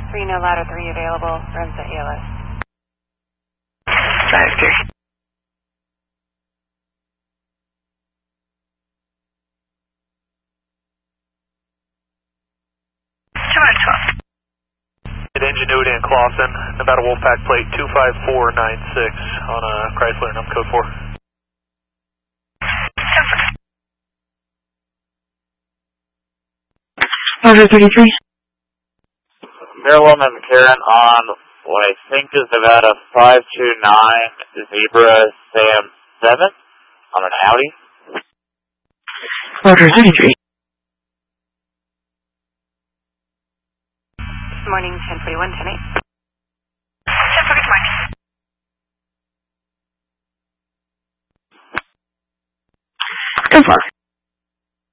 3, no ladder 3 available, runs at ALS. Factor. Ingenuity and Clawson, Nevada Wolfpack plate 25496 on a Chrysler, num code 4. Order 33. Maryland and Karen on what I think is Nevada 529 Zebra Sam 7 on an Audi. Order 33. Morning, 1041, 10-8.